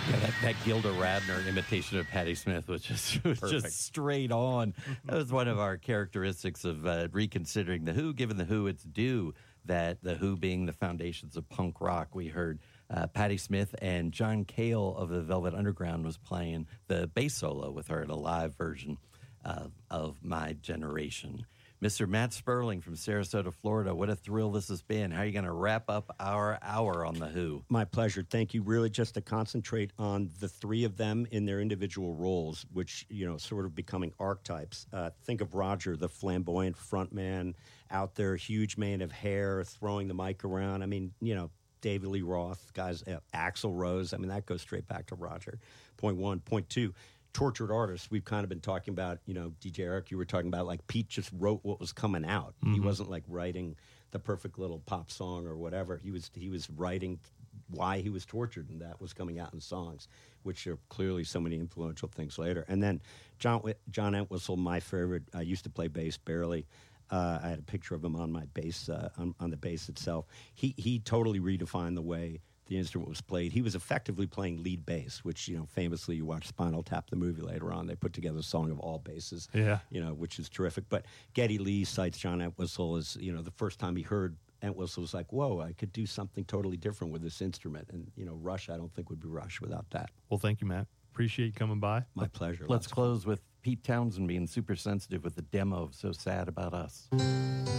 Yeah, that Gilda Radner imitation of Patti Smith was just straight on. That was one of our characteristics of reconsidering The Who, giving The Who its due, that The Who being the foundations of punk rock. We heard Patti Smith, and John Cale of the Velvet Underground was playing the bass solo with her in a live version of My Generation. Mr. Matt Sperling from Sarasota, Florida, what a thrill this has been. How are you going to wrap up our hour on The Who? My pleasure. Thank you. Really just to concentrate on the three of them in their individual roles, which, sort of becoming archetypes. Think of Roger, the flamboyant frontman out there, huge mane of hair, throwing the mic around. I mean, David Lee Roth, guys, Axl Rose. I mean, that goes straight back to Roger. Point one. Point two. Tortured artists. We've kind of been talking about, DJ Eric, you were talking about like Pete just wrote what was coming out. Mm-hmm. He wasn't like writing the perfect little pop song or whatever. He was writing why he was tortured, and that was coming out in songs, which are clearly so many influential things later. And then John Entwistle, my favorite. I used to play bass barely. I had a picture of him on my bass, on the bass itself. He totally redefined the way the instrument was played. He was effectively playing lead bass, which, famously you watch Spinal Tap, the movie later on. They put together a song of all basses, which is terrific. But Geddy Lee cites John Entwistle as, the first time he heard Entwistle was like, whoa, I could do something totally different with this instrument. And, Rush, I don't think would be Rush without that. Well, thank you, Matt. Appreciate you coming by. My pleasure. Let's close with Pete Townsend being super sensitive with the demo of So Sad About Us.